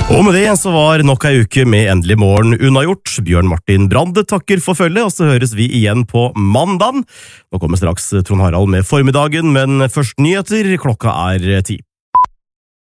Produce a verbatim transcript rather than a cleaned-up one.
Og med det så var nok ei uke med Endelig morgen unnagjort. Bjørn Martin Brande takker for følget, og så høres vi igjen på mandag. Nå kommer straks Trond Harald med formiddagen, men først nyheter. Klokka er ti.